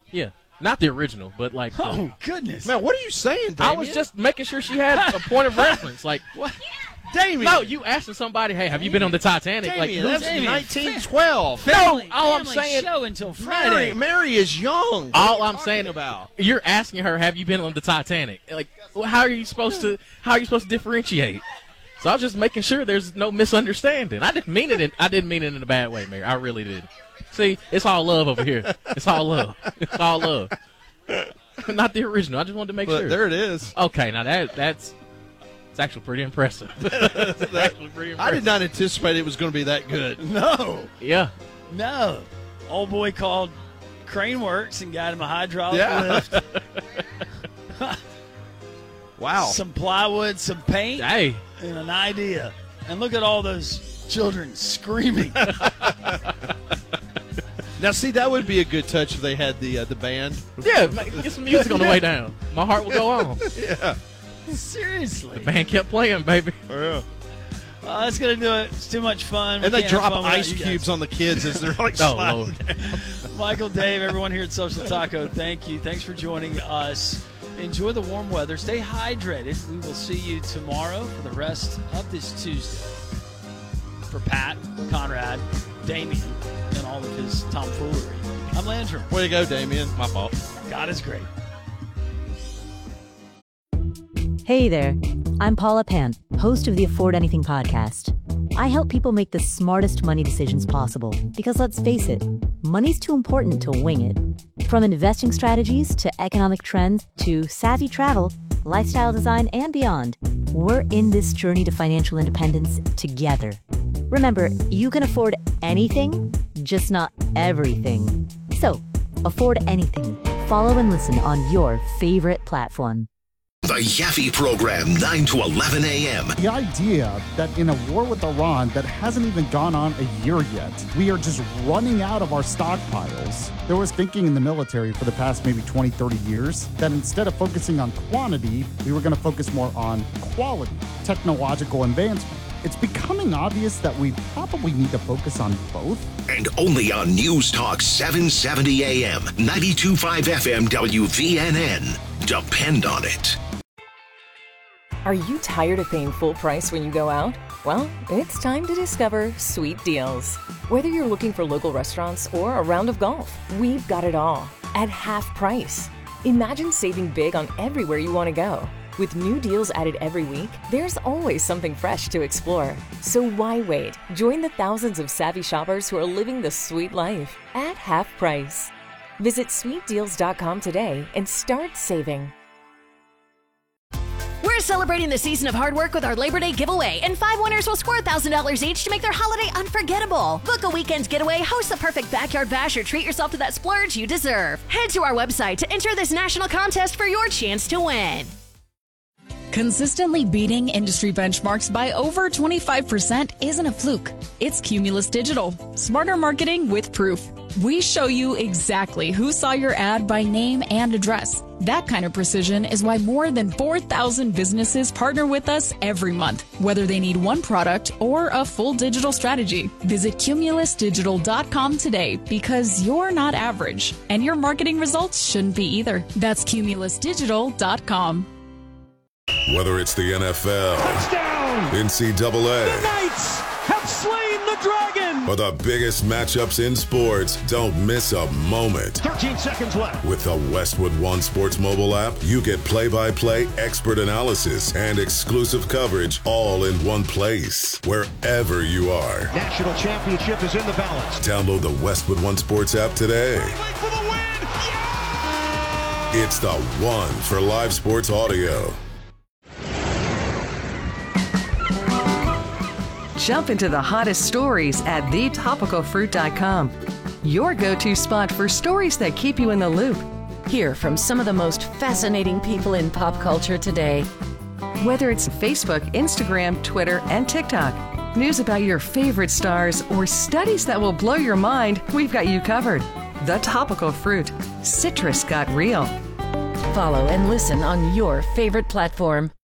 Yeah. Not the original, but like. Oh, goodness. Man, what are you saying, Damien? I was just making sure she had a point of reference. Like, what? Damien. No, you asking somebody, hey, have you been on the Titanic? Damien, like, that's Damien. 1912. No, all I'm Family saying. show until Friday. Mary is young. All What are I'm you saying talking about. You're asking her, have you been on the Titanic? Like, how are you supposed to differentiate? So I was just making sure there's no misunderstanding. I didn't mean it in a bad way, Mary. I really did. See, it's all love over here. It's all love. It's all love. Not the original. I just wanted to make sure. There it is. Okay, now that's actually pretty impressive. That's actually pretty impressive. I did not anticipate it was going to be that good. No. Yeah. No. Old boy called Crane Works and got him a hydraulic Yeah. lift. Wow. Some plywood, some paint, Hey. and an idea. And look at all those children screaming. Now, see, that would be a good touch if they had the band. Yeah, get some music on the way down. My heart will go on. Yeah. Seriously. The band kept playing, baby. Yeah. That's going to do it. It's too much fun. And We they can't have drop fun without ice you guys. cubes on the kids as they're like Oh, sliding Lord. down. Michael, Dave, everyone here at Social Taco, thank you. Thanks for joining us. Enjoy the warm weather. Stay hydrated. We will see you tomorrow for the rest of this Tuesday. For Pat, Conrad, Damien, and all of his tomfoolery. I'm Landrum. Way to go, Damien. My fault. God is great. Hey there, I'm Paula Pan, host of the Afford Anything podcast. I help people make the smartest money decisions possible because let's face it, money's too important to wing it. From investing strategies to economic trends to savvy travel, lifestyle design, and beyond, we're in this journey to financial independence together. Remember, you can afford anything, just not everything. So, afford anything. Follow and listen on your favorite platform. The Yaffe Program, 9 to 11 a.m. The idea that in a war with Iran that hasn't even gone on a year yet, we are just running out of our stockpiles. There was thinking in the military for the past maybe 20, 30 years that instead of focusing on quantity, we were going to focus more on quality, technological advancement. It's becoming obvious that we probably need to focus on both. And only on News Talk 770 a.m., 92.5 FM WVNN. Depend on it. Are you tired of paying full price when you go out? Well, it's time to discover Sweet Deals. Whether you're looking for local restaurants or a round of golf, we've got it all at half price. Imagine saving big on everywhere you want to go. With new deals added every week, there's always something fresh to explore. So why wait? Join the thousands of savvy shoppers who are living the sweet life at half price. Visit sweetdeals.com today and start saving. We're celebrating the season of hard work with our Labor Day giveaway, and 5 winners will score $1,000 each to make their holiday unforgettable. Book a weekend getaway, host the perfect backyard bash, or treat yourself to that splurge you deserve. Head to our website to enter this national contest for your chance to win. Consistently beating industry benchmarks by over 25% isn't a fluke. It's Cumulus Digital. Smarter marketing with proof. We show you exactly who saw your ad by name and address. That kind of precision is why more than 4,000 businesses partner with us every month, whether they need one product or a full digital strategy. Visit cumulusdigital.com today because you're not average, and your marketing results shouldn't be either. That's cumulusdigital.com. Whether it's the NFL, touchdown, NCAA, the Knights have slain the dragon, or the biggest matchups in sports, don't miss a moment. 13 seconds left. With the Westwood One Sports mobile app, you get play-by-play expert analysis and exclusive coverage all in one place, wherever you are. National championship is in the balance. Download the Westwood One Sports app today. For the win! Yeah! It's the one for live sports audio. Jump into the hottest stories at thetopicalfruit.com. Your go-to spot for stories that keep you in the loop. Hear from some of the most fascinating people in pop culture today. Whether it's Facebook, Instagram, Twitter, and TikTok, news about your favorite stars, or studies that will blow your mind, we've got you covered. The Topical Fruit. Citrus got real. Follow and listen on your favorite platform.